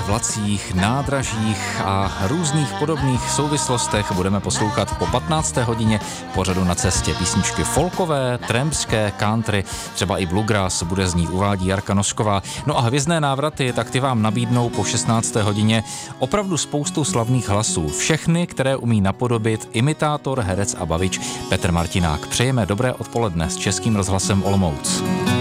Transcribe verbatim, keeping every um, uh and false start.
vlacích, nádražích a různých podobných souvislostech budeme poslouchat po patnácté hodině pořadu Na cestě. Písničky folkové, trampské, country, třeba i bluegrass bude znít, uvádí Jarka Nosková. No a hvězdné návraty, tak ty vám nabídnou po šestnácté hodině opravdu spoustu slavných hlasů. Všechny, které umí napodobit imitátor, herec a bavič Petr Martinák. Přejeme dobré odpoledne s Českým rozhlasem Olomouc.